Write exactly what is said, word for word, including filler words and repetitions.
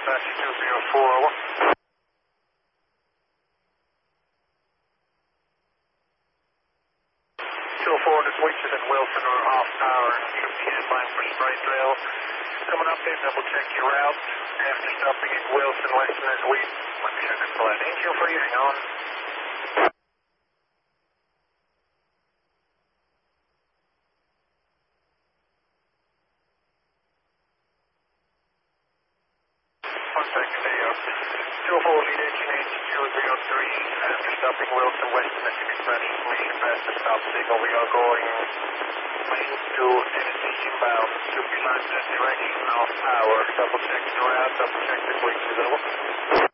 Apache two zero four, over. two oh four, the switches at Wilson are off power. Should be in line for straight rail. Coming up there, double check your route. After stopping at Wilson, Western as we let me check the flight. Angel free, hang on. One second, there you go. two oh four, lead engine H two zero three. After stopping Wilson, Western as Express information past the stop signal. We are going planes to Tennessee inbound. Should be lined that direction, off power. Double check the route, double check the switches, over.